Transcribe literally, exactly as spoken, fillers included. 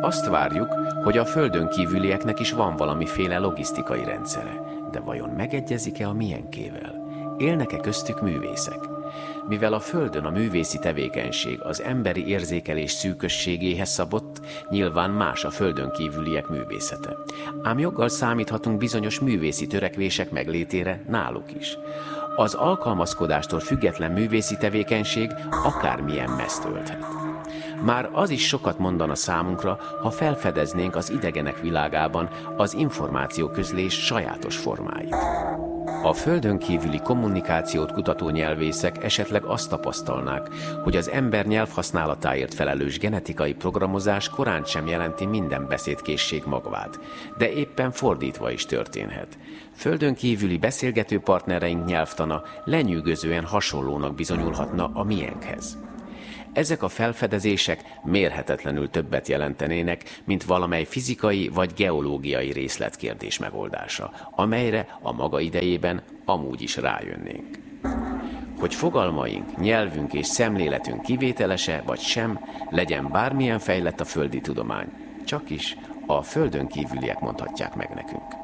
Azt várjuk, hogy a földön kívülieknek is van valamiféle logisztikai rendszere, de vajon megegyezik-e a miénkével? Élnek-e köztük művészek? Mivel a földön a művészi tevékenység az emberi érzékelés szűkösségéhez szabott, nyilván más a földön kívüliek művészete. Ám joggal számíthatunk bizonyos művészi törekvések meglétére náluk is. Az alkalmazkodástól független művészi tevékenység akármilyen meszt ölthet. Már az is sokat mondana számunkra, ha felfedeznénk az idegenek világában az információközlés sajátos formáit. A földön kívüli kommunikációt kutató nyelvészek esetleg azt tapasztalnák, hogy az ember nyelvhasználatáért felelős genetikai programozás korán sem jelenti minden beszédkészség magvát, de éppen fordítva is történhet. Földön kívüli beszélgető partnereink nyelvtana lenyűgözően hasonlónak bizonyulhatna a miénkhez. Ezek a felfedezések mérhetetlenül többet jelentenének, mint valamely fizikai vagy geológiai részletkérdés megoldása, amelyre a maga idejében amúgy is rájönnénk. Hogy fogalmaink, nyelvünk és szemléletünk kivételese vagy sem, legyen bármilyen fejlett a földi tudomány, csakis a földön kívüliek mondhatják meg nekünk.